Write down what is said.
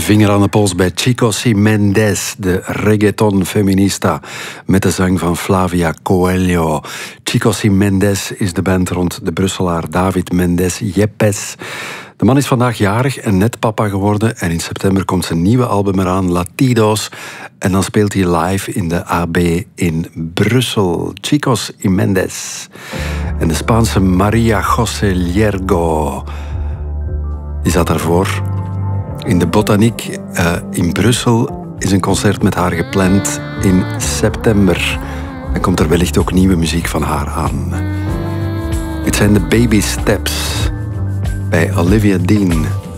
Vinger aan de pols bij Chicosi Mendes, de reggaeton feminista, met de zang van Flavia Coelho. Chicosi Mendes is de band rond de Brusselaar David Mendes Yepes. De man is vandaag jarig en net papa geworden en in september komt zijn nieuwe album eraan, Latidos. En dan speelt hij live in de AB in Brussel. Chicos y Mendes. En de Spaanse Maria José Liergo, die zat daarvoor. In de Botaniek in Brussel is een concert met haar gepland in september. Dan komt er wellicht ook nieuwe muziek van haar aan. Dit zijn de Baby Steps bij Olivia Dean.